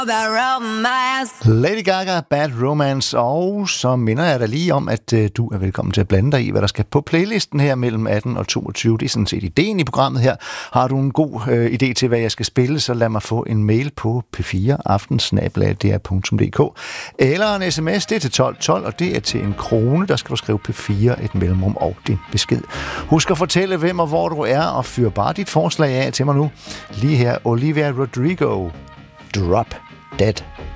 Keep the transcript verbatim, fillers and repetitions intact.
Lady Gaga, Bad Romance, og så minder jeg dig lige om, at øh, du er velkommen til at blande dig i, hvad der skal på playlisten her mellem atten og toogtyve. Det er sådan set ideen i programmet her. Har du en god øh, idé til, hvad jeg skal spille, så lad mig få en mail på p fire aften snabel-a d r punktum d k eller en sms, det er til tolv tolv, og det er til en krone. Der skal du skrive P fire, et mellemrum og din besked. Husk at fortælle, hvem og hvor du er, og fyr bare dit forslag af til mig nu. Lige her, Olivia Rodrigo, Drop Dead.